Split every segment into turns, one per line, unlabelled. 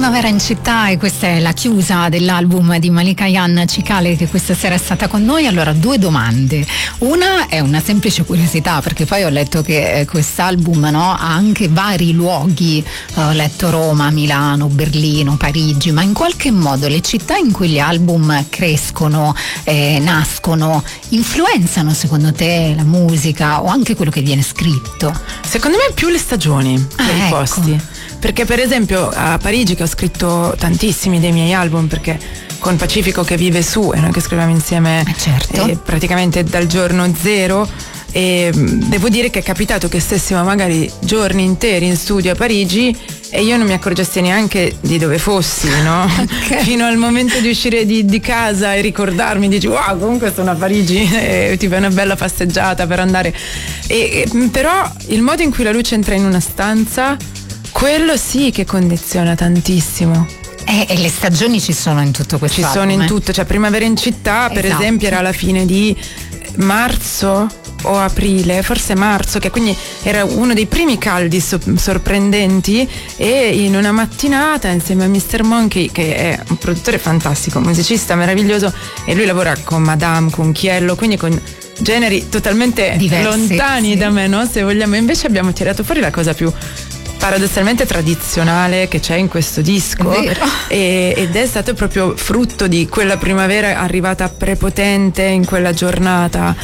Primavera in città, e questa è la chiusa dell'album di Malika Ayane, Cicale, che questa sera è stata con noi. Allora, due domande. Una è una semplice curiosità, perché poi ho letto che quest'album, no, ha anche vari luoghi. Ho letto Roma, Milano, Berlino, Parigi, ma in qualche modo le città in cui gli album crescono, nascono, influenzano secondo te la musica o anche quello che viene scritto?
Secondo me più le stagioni dei
ecco.
posti. Perché per esempio a Parigi, che ho scritto tantissimi dei miei album, perché con Pacifico che vive su e noi che scriviamo insieme
certo.
Praticamente dal giorno zero, e devo dire che è capitato che stessimo magari giorni interi in studio a Parigi e io non mi accorgessi neanche di dove fossi, no?
Okay.
Fino al momento di uscire di casa e ricordarmi, dici wow, comunque sono a Parigi, ti fai una bella passeggiata per andare. Però il modo in cui la luce entra in una stanza, quello sì che condiziona tantissimo.
E le stagioni ci sono in tutto questo
Ci
album,
sono in tutto, cioè Primavera in città per
esatto.
esempio era alla fine di marzo o aprile, forse marzo, che quindi era uno dei primi caldi sorprendenti, e in una mattinata insieme a Mr. Monkey, che è un produttore fantastico, un musicista meraviglioso, e lui lavora con Madame, con Chiello, quindi con generi totalmente
diversi,
lontani
sì.
da me, no? Se vogliamo, invece abbiamo tirato fuori la cosa più paradossalmente tradizionale che c'è in questo disco, ed è stato proprio frutto di quella primavera arrivata prepotente in quella giornata,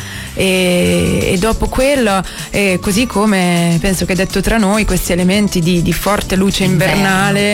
e dopo quello, così come penso che detto tra noi, questi elementi di forte luce invernale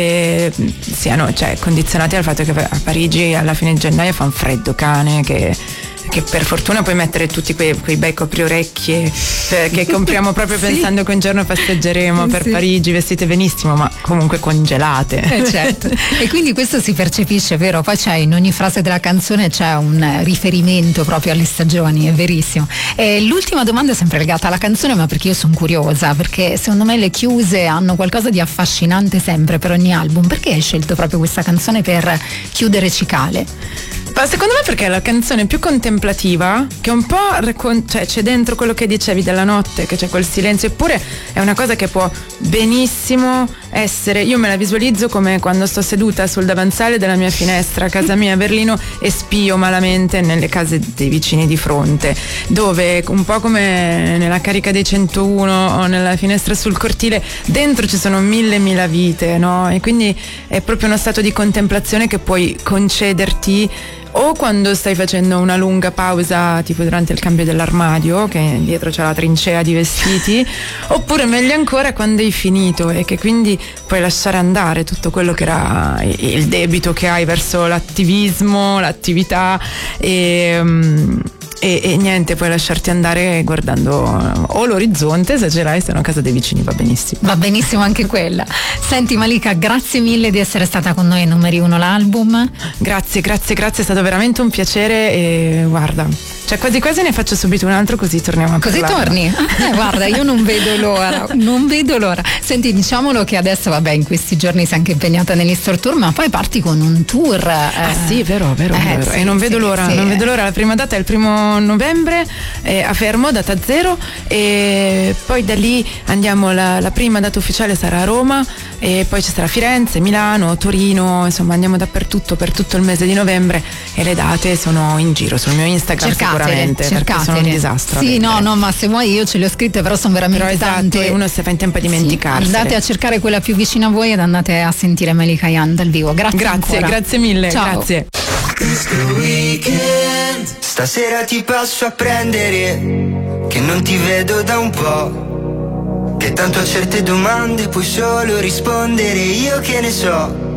siano, cioè, condizionati dal fatto che a Parigi alla fine di gennaio fa un freddo cane che per fortuna puoi mettere tutti quei bei copriorecchie che compriamo proprio
sì.
pensando che un giorno passeggeremo per
sì.
Parigi vestite benissimo, ma comunque congelate.
Certo. E quindi questo si percepisce, vero? Poi c'è in ogni frase della canzone c'è un riferimento proprio alle stagioni, è verissimo. E l'ultima domanda è sempre legata alla canzone, ma perché io sono curiosa, perché secondo me le chiuse hanno qualcosa di affascinante sempre per ogni album. Perché hai scelto proprio questa canzone per chiudere Cicale?
Ma secondo me perché è la canzone più contemplativa, che un po' cioè c'è dentro quello che dicevi della notte, che c'è quel silenzio, eppure è una cosa che può benissimo essere, io me la visualizzo come quando sto seduta sul davanzale della mia finestra a casa mia a Berlino e spio malamente nelle case dei vicini di fronte, dove un po' come nella carica dei 101 o nella finestra sul cortile, dentro ci sono mille vite, no? E quindi è proprio uno stato di contemplazione che puoi concederti o quando stai facendo una lunga pausa, tipo durante il cambio dell'armadio, che dietro c'è la trincea di vestiti, oppure meglio ancora quando hai finito e che quindi puoi lasciare andare tutto quello che era il debito che hai verso l'attivismo, l'attività, e niente, puoi lasciarti andare guardando o l'orizzonte se ce l'hai, se no a casa dei vicini va benissimo.
Va benissimo anche quella. Senti Malika, grazie mille di essere stata con noi in Numeri 1 l'album.
Grazie, è stato veramente un piacere, e guarda, cioè quasi ne faccio subito un altro, così torniamo a
Così
parlare.
torni? Guarda, io non vedo l'ora. Senti, diciamolo che adesso, vabbè, in questi giorni sei anche impegnata negli store tour, ma poi parti con un tour.
Sì, vero.
Sì,
E non vedo l'ora,
sì.
non vedo l'ora. La prima data è il 1 novembre a Fermo, data 0, e poi da lì andiamo, la prima data ufficiale sarà a Roma, e poi ci sarà Firenze, Milano, Torino, insomma andiamo dappertutto per tutto il mese di novembre, e le date sono in giro sul mio Instagram sicuramente, perché sono un disastro.
Sì, no, ma se vuoi io ce le ho scritte, però sono veramente tante.
E uno si fa in tempo a dimenticarsi.
Andate a cercare quella più vicina a voi ed andate a sentire Malika Ayane dal vivo.
Grazie mille.
Ciao.
Grazie.
Stasera ti passo a prendere, che non ti vedo da un po', che tanto a certe domande puoi solo rispondere io che ne so.